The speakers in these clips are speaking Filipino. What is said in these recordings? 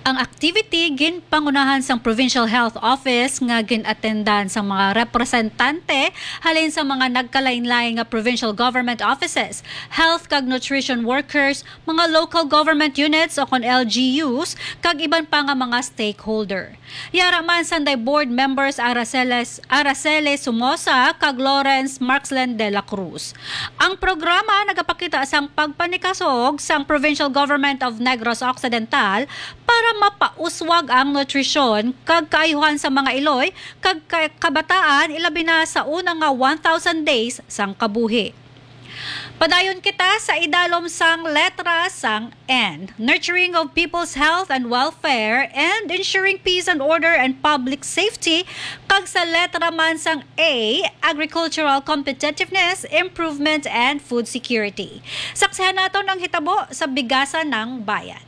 Ang activity ginpangunahan sang Provincial Health Office nga ginatendan sa mga representante halin sa mga nagkalain-lain nga provincial government offices, health kag nutrition workers, mga local government units o kon LGUs kag iban pa nga mga stakeholder. Yara man sanday board members Araceli Sumosa kag Lawrence Marxlen de la Cruz. Ang programa nagapakita sang pagpanikasog sang Provincial Government of Negros Occidental para mapauswag ang nutrisyon kag kaayuhan sa mga Iloy kag kabataan ilabi na sa unang nga 1,000 days sang kabuhi. Padayon kita sa idalom sang letra sang N, nurturing of people's health and welfare and ensuring peace and order and public safety, kag sa letra man sang A, agricultural competitiveness, improvement and food security. Saksihan naton ang hitabo sa bigasan ng bayan.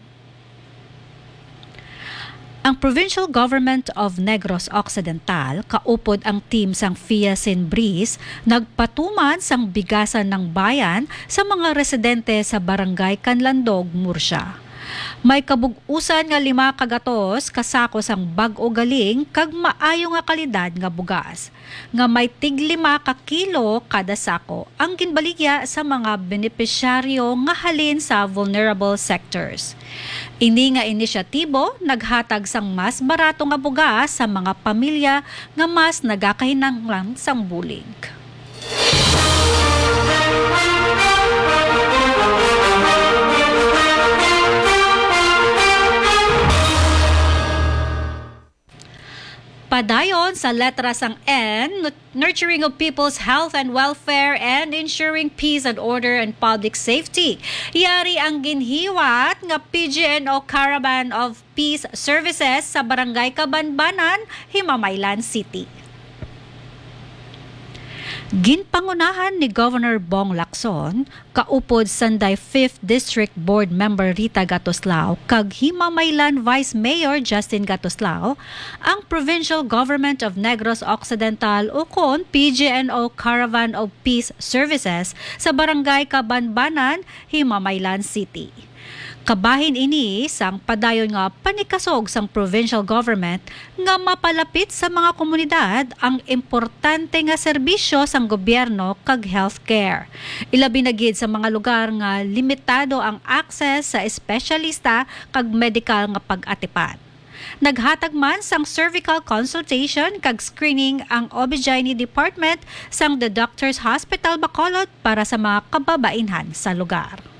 Ang Provincial Government of Negros Occidental, kaupod ang team sang FIA Sinbris, nagpatuman sang bigasan ng bayan sa mga residente sa Barangay Canlandog, Murcia. May kabug-usan nga 5 kagatos kasako sang bag-o galing kag maayo nga kalidad nga bugas. Nga may tig 5 ka kilo kada sako ang ginbaligya sa mga benepisyaryo nga halin sa vulnerable sectors. Ini nga inisyatibo naghatag sang mas barato nga bugas sa mga pamilya nga mas nagakahinanglan sang bulig. Padayon sa letra sang N, nurturing of people's health and welfare and ensuring peace and order and public safety. Yari ang ginhiwat nga PGNO Caravan of Peace Services sa Barangay Cabanbanan, Himamaylan City. Ginpangunahan ni Governor Bong Lacson, kaupod sanday 5th District Board Member Rita Gatoslao kag Himamaylan Vice Mayor Justin Gatoslao, ang Provincial Government of Negros Occidental o kon PGNO Caravan of Peace Services sa Barangay Cabanbanan, Himamaylan City. Kabahin ini sang padayon nga panikasog sang provincial government nga mapalapit sa mga komunidad ang importante nga serbisyo sang gobyerno kag healthcare. Ilabi na gid sa mga lugar nga limitado ang access sa espesyalista kag medical nga pag-atipan. Naghatag man sang cervical consultation kag screening ang OB/GYN Department sang The Doctors Hospital Bacolod para sa mga kababainhan sa lugar.